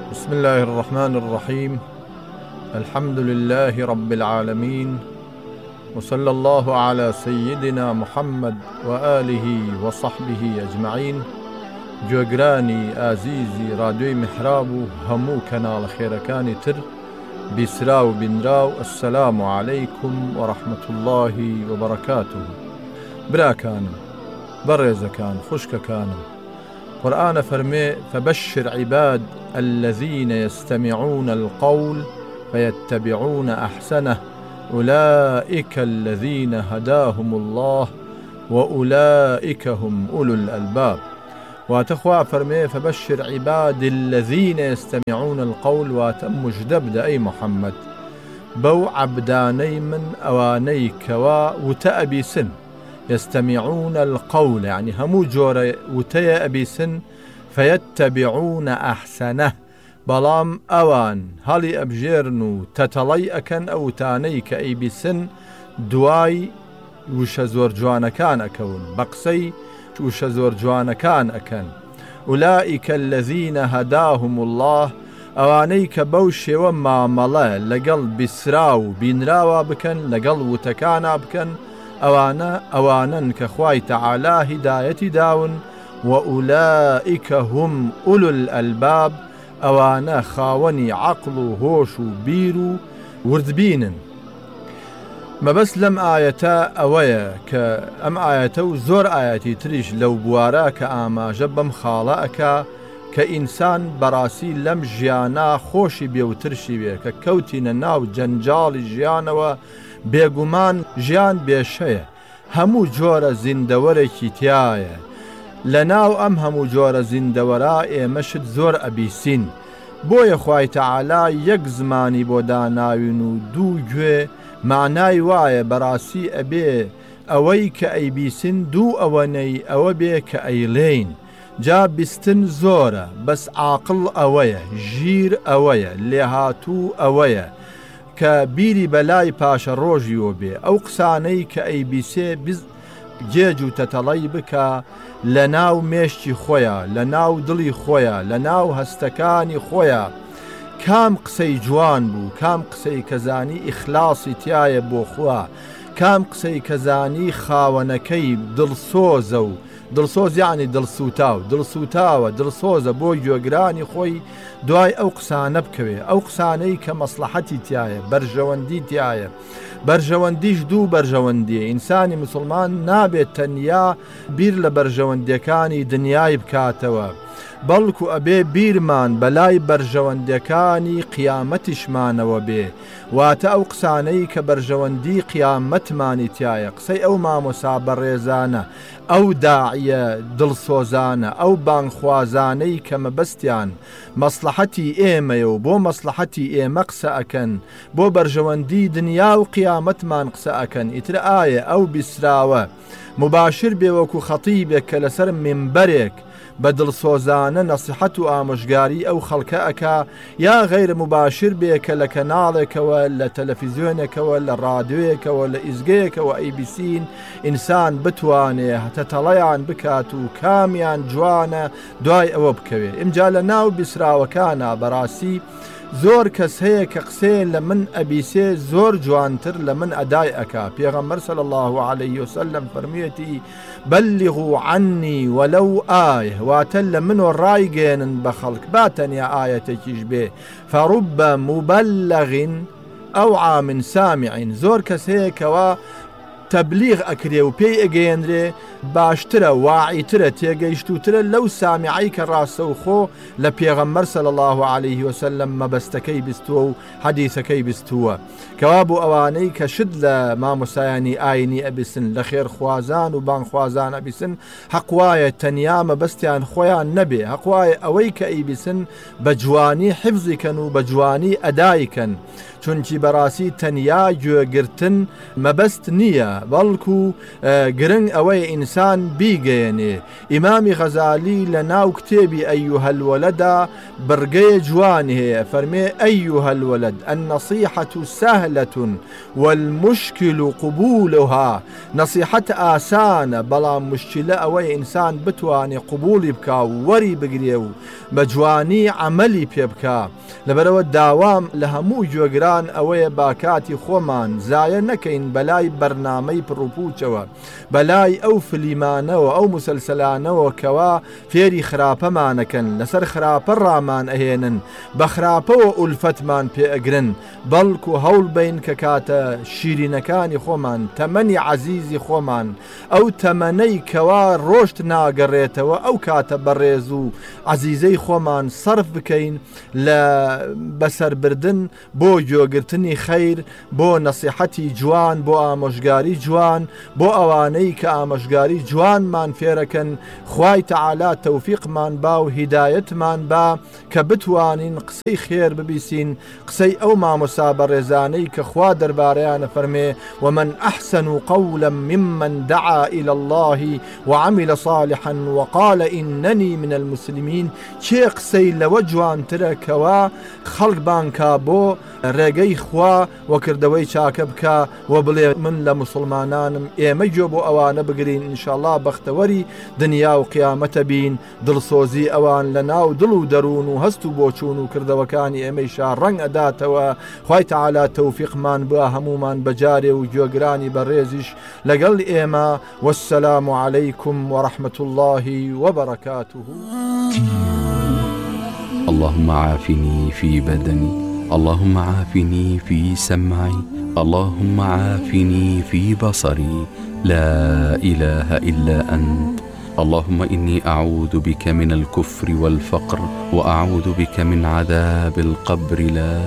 بسم الله الرحمن الرحيم. الحمد لله رب العالمين، وصلى الله على سيدنا محمد وآله وصحبه أجمعين. جوگرانی ئازیزی رادیۆی محراب و هەموو کەناڵە خێرەکانی تر بیسرا و بینرا و السلام علیکم وەرەحمەت الله وبەرەکاتوه. براکانم، بەڕێزەکان، خوشکەکانم، قرآن فرمي فبشر عباد الذين يستمعون القول فيتبعون أحسنه أولئك الذين هداهم الله وأولئك هم أولو الألباب. واتخوى فرمي فبشر عباد الذين يستمعون القول واتمجدب أي محمد بو عبداني من أواني كوا وتأبي سن يستمعون القول، يعني همو جورة وتيا أبي سن فيتبعون أحسنه، بلام أوان هالي أبجيرنو تتلي أكن أو تانيك أي بسن دواي وش زور جوانا كان أكون بقسي وش زور جوانا كان أكن. أولئك الذين هداهم الله، أوانيك بوشي وما ملا لقل بسراو بينراوا بكن لقل وتكانا بكن أوانا كخواي تعالى هداية داون. وأولئك هم أولو الألباب، أوانا خاوني عقل هوش بيرو وردبين. ما بس لم آيتا أويا كأم آيتا زور آياتي تريش لو بواراك آما جبم خالاك كإنسان براسي لم جيانا خوشي بيوترشي بيه ككوتين ناو جنجال جيانا وبيقمان جيان بيشيه همو جورة زندوركي تيايا لناو أم همو جورة زندوراء مشد زور أبيسين بويا خواي تعالى يك زماني بوداناوينو دو جوه معناي وايا براسي أبي أوي كأيبيسن دو أواني أو بي كأيلين جا بستن زورة بس عاقل أويا جير أويا لهاتو أويا كبيري بلاي باشا روجيو بي أو قساني كأيبيسي بز جيجو تتلي بك لناو ميشتي خويا لناو دلي خويا لناو هستكاني خويا كام قسي جوان بو كام قسي كزاني إخلاصي تيايا بو خوا كام قسي كزاني خاونكي دلسوزو دلسوز يعني دلسوتاو دلسوتاو دلسوزة بو جوگراني خوي دواي أو قسانة بكوي أو قساني كمصلحتي تيايا برجواندي تيايا برجوانديش دو برجواندي إنساني مسلمان نابت تنيا بير لبرجوانديكاني دنياي بكاتوا بەڵکو ئەبێ بیرمان بەلای بەرژەوەندەکانی قیامەتیشمانەوە بێ واتە ئەو قسانەی کە بەرژەوەندی قیامەتمانی تایە قسەی ئەو مامۆسا بەڕێزانە ئەو داعیە دڵسۆزانە ئەو بانخوازانەی کە مەبەستیان مەسلحەتی ئێمەیە و بۆ مەسلحەتی ئێمە قسە ئەکەن بۆ بەرژەوەندی دنیا و قیامەتمان قسە ئەکەن ئیتر ئایە ئەو بیسراوە مباشر بێ وەکو خەتیبێک کە لەسەر منبەرێک بدل سوزانە نصيحة ئامۆژگاری ئەو خەڵکە ئەکا یا غیر مباشر بێکە لە کەناڵێکەوە لە تەلەڤیزیۆنێکەوە لە ڕادیۆیەکەوە لە ئیزگەیەکەوە ئەیبیسین ئینسان بتوانێ هەتەتەڵەیان بکات و کامیان جوانە دوای ئەوە بکەوێ. ئیمجا لە ناو بیسراوەکانە بەڕاستی زۆر کەس هەیە کە قسەیە لە من ئەبیسێ زۆر جوانتر لە من ئەدای ئەکا. پێغەمبەر صلی الله عليه وسلم فەرموویەتی بلغوا عني ولو آية، واتە لە منۆ ڕایگەێنن بە خەڵک با تەنیا ئاەتێکیش بێ. فرب مبلغ أوعى من سامع، زۆر کەس هەیە کەوا تەبلیغ ئەکرێ و پێی ئەگەیەنرێ باشترە واعیترە تێگەیشتوترە لەو سامعی کە ڕاستەوخۆ لە پێغەمبەر صلی الله عليه وسلم مەبەستەکەی بیستووە و حەدیثەکەی بیستووە. کەوا بۆ ئەوانەی کە شت لە مامۆسایانی ئاینی ئەبیسن لە خێرخوازان و بانخوازان ئەبیسن حەقوایە تەنیا مەبەستیان خۆیان نەبێ، حەقوایە ئەوەی کە ئەیبیسن بە جوانی حفزیکەن و بە جوانی ئەدایکەن. چونکی بەڕاستی تەنیا گوێگرتن مەبەست نییە بەڵکو گرنگ ئەوەی ئینسان بیگەێنێ. ئیمامی غەزالی لە ناو کتێبی ئەیوهە الوەلەدا بڕگەیە جوان هەیە، فەرمێ ئەیوهە الوەلەد النەصیحەة سەهلة والمشکل قبولها. نەصیحەت ئاسانە بەڵام مشکلە ئەوەی ئینسان بتوانێ قبولی بکا و وەری بگرێ و بە جوانی عملی پێ بکا. لەبەرەوە داوام لە هەموو گوێگران ئەوەیە باکاتی خۆمان زایە نەکەین بەلای بەرنامەی پڕوپوچەوە، بەلای ئەو فلیمانەوە ئەو مسلسلانەوە کەوا فێری خراپەمانەکەن، لەسەر خراپە ڕامان ئەهێنن، بە خراپەوە ئولفەتمان پێ ئەگرن، بەڵکو هەوڵ بین کە کاتە شیرینەکانی خۆمان، تەمەنی عەزیزی خۆمان، ئەو تەمەنەی کەوا ڕۆشت ناگەڕێتەوە، ئەو کاتە بەڕێز و عەزیزەی خۆمان سەرف بکەین لە بەسەربردن بۆ گوێگرتنی خەیر، بۆ نەسیحەتی جوان، بۆ ئامۆژگاری جوان، بۆ ئەوانەی کە ئامۆژگاری جوانمان فێرەکەن. خوای تەعالا تەوفیقمان با و هیدایەتمان با کە بتوانین قسەی خێر ببیسین، قسەی ئەو مامۆسا بەڕێزانەی کە خوا دەربارەیانە فەرمێ ومن أحسن قولا ممن دعا إلى الله وعمل صالحا وقال إنني من المسلمين. چێ قسەی لەوە جوانترە کەوا خەڵک بانکا بۆ ڕێگەی خوا وەکردەوەی چاکە بکە و بڵێ من لە مسلمانانم. ئێمە گوێ بۆ ئەوانە بگرین ئینشاءالله بەختەوەری دنیا و قیامەتە بین. دڵسۆزی ئەوان لە ناو دڵ و دەروون و هەست و بۆچوون و کردەوەکانی ئێمەیشا ڕەنگ ئەداتەوە. خوای تەعالا تەوفیقمان بە هەمومان بەجارێ و گوێگرانی بەڕێزیش لەگەڵ ئێمە. والسلام عليكم ورحمة الله وبركاته. اللهم عافني في بدني، اللهم عافني في سمعي، اللهم عافني في بصري، لا إله إلا أنت. اللهم إني أعوذ بك من الكفر والفقر، وأعوذ بك من عذاب القبر، لا